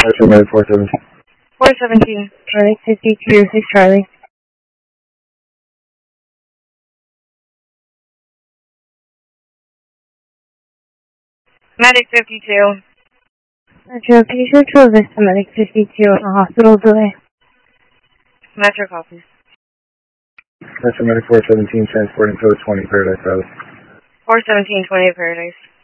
Metro Med 417. 417. Medic 52, 6 Charlie. Medic 52. Metro, can you show to Vista Medic 52 in the hospital delay? Metro copies. Metro Med 417, transporting code 20 Paradise Valley. 417, 20 Paradise.